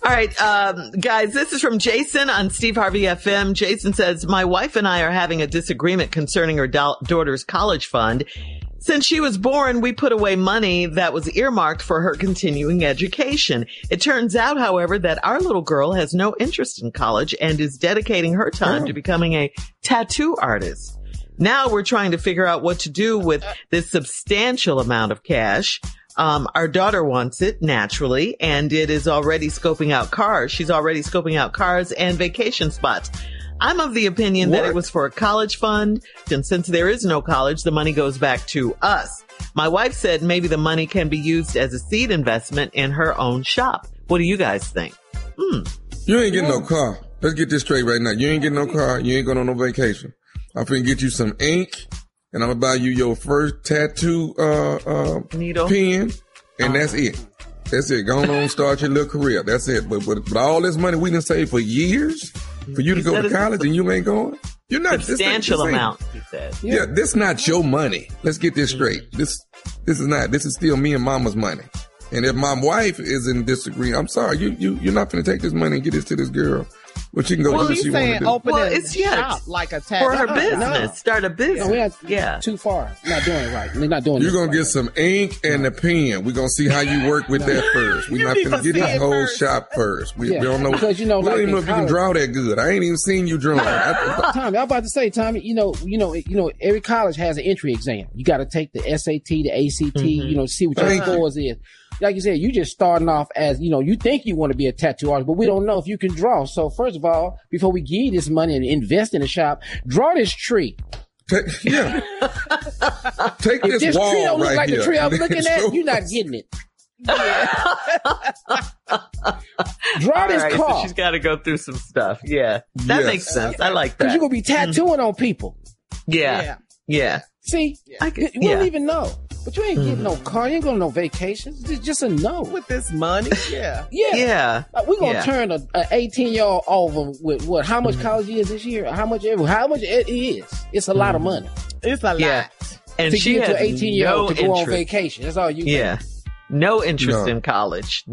All right, guys, this is from Jason on Steve Harvey FM. Jason says, my wife and I are having a disagreement concerning her daughter's college fund. Since she was born, we put away money that was earmarked for her continuing education. It turns out, however, that our little girl has no interest in college and is dedicating her time to becoming a tattoo artist. Now we're trying to figure out what to do with this substantial amount of cash. Our daughter wants it naturally, and it is already scoping out cars. She's already scoping out cars and vacation spots. I'm of the opinion that it was for a college fund, and since there is no college, the money goes back to us. My wife said maybe the money can be used as a seed investment in her own shop. What do you guys think? You ain't getting no car. Let's get this straight right now. You ain't getting no car. You ain't going on no vacation. I'm finna get you some ink, and I'm gonna buy you your first tattoo needle pen, and that's it. That's it. Go on, start your little career. That's it. But all this money we done saved for years for you to go to college and you ain't going? You're not. Substantial amount, he said. Yeah, this not your money. Let's get this straight. This is not. This is still me and mama's money. And if my wife is in disagreement, I'm sorry. You're not gonna take this money and get this to this girl. Well, she can go do what she want to do. Open a shop like a tattoo. For her business. Start a business. No, too far. We're not doing it right. We're not doing it. You're going to get some ink and a pen. We're going to see how you work with that first. We're not going to get this whole shop first. We don't know. Because, we don't even know if you can draw that good. I ain't even seen you draw. Tommy, I'm about to say, Tommy, you know, every college has an entry exam. You got to take the SAT, the ACT, see what your scores is. Like you said, you just starting off as, you think you want to be a tattoo artist, but we don't know if you can draw. So first of all, before we give you this money and invest in the shop, draw this tree. Take if this wall tree don't look right like here. The tree I'm looking at, you're not getting it. Draw this car. So she's got to go through some stuff. Yeah. That makes sense. I like that. Because you're going to be tattooing on people. Yeah. See? We don't even know. But you ain't getting no car. You ain't going to no vacations. It's just a no. With this money? Yeah. Like, we're going to turn an 18-year-old over with what? How much college is this year? How much it is? It's a lot of money. It's a lot. And to she get to has an 18-year-old to go on interest. vacation. That's all you get. No interest in college.